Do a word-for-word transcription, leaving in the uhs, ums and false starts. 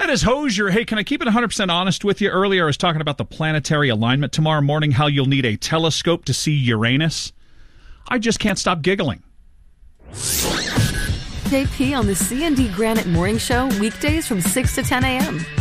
Dennis Hosier. Hey, can I keep it one hundred percent honest with you? Earlier I was talking about the planetary alignment tomorrow morning, how you'll need a telescope to see Uranus. I just can't stop giggling. J P on the C and D Granite Morning Show, weekdays from six to ten a.m.